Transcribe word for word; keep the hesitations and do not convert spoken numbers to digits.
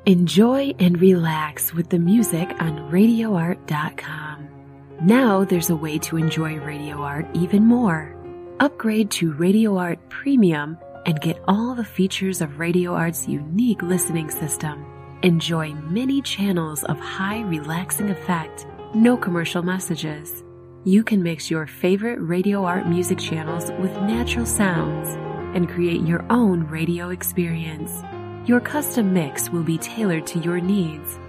Enjoy and relax with the music on radio art dot com. Now there's a way to enjoy Radio Art even more. Upgrade to Radio Art Premium and get all the features of Radio Art's unique listening system. Enjoy many channels of high relaxing effect, no commercial messages. You can mix your favorite Radio Art music channels with natural sounds and create your own radio experience. Your custom mix will be tailored to your needs.